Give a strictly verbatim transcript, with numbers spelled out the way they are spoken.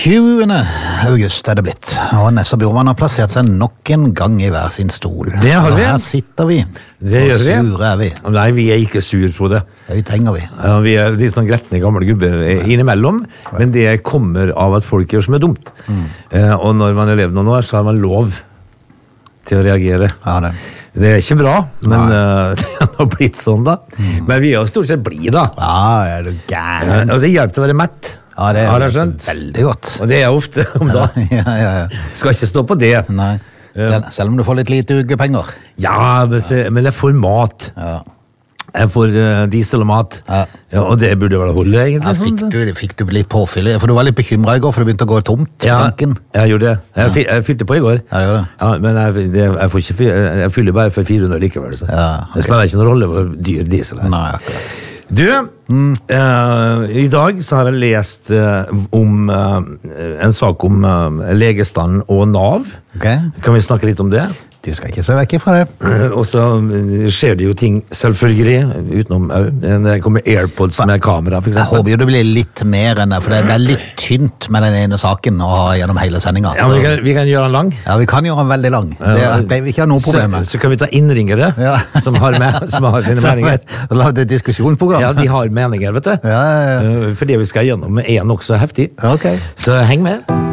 tjuende august er det blitt, og Nessa Bjorvann har plassert seg nok en gang i hver sin stol. Det har vi. Og her sitter vi, Det og gjør vi. sure er vi. Nei, vi er ikke sur, Frode. Høyt henger vi. Ja, vi er litt sånn gretne gamle gubber innimellom, men det kommer av at folk gjør som er dumt. Mm. Eh, og når man har levd noen år, så har man lov til å reagere. Ja, det. Det er ikke bra, men uh, det har blitt sånn da. Mm. Men vi er jo stort sett blide da. Ja, er du Eh, gæren? altså, det hjelper til å være mett. Ja, det Har er jeg skjønt? veldig godt. Og det er jeg ofte om da. Ja, ja, ja. Skal ikke stå på det. Nei. Sel selv om du får litt lite ukepenger. Ja, men se- men jeg får mat. Ja. Jeg får uh, diesel og mat. Ja. Ja, og det burde vel holde, egentlig. Ja, sånn, fikk, da. du, fikk du litt påfyll? For du var litt bekymret i går, for det begynte å gå tomt. Ja, Tanken. jeg gjorde det. Jeg, fy- jeg fylte på i går. Ja, det gjør det. Ja, men jeg, det, jeg, får ikke, fy- jeg fyller bare for fire hundre likevel. Så. Ja, ok. Det spiller ikke noen rolle hvor dyr diesel er. Nei, akkurat. Du, eh, i dag så har jeg lest eh, om eh, en sak om eh, legestanden og NAV. Ok, Kan vi snakke litt om det? du skal ikke se vekk ifra det. Eh, Og så eh, skjer det jo ting selvfølgelig, utenom eh, det kommer AirPods med kamera, for Jeg eksempel. håper jo det blir litt mer enn det, for det det er litt tynt med den ene saken å ha gjennom hele sendingen. Ja, men vi Så- kan, vi kan gjøre den lang. Ja, vi kan gjøre den veldig lang. Det pleier vi ikke ha noe problem med. Så, så kan vi ta innringere Ja. som, har med, som har sine Så- meninger. La det diskusjonsprogram. Ja, de har meninger, vet du. Ja, ja, ja. Eh, For det vi skal gjennom er nokså heftig. Ok. Så heng med.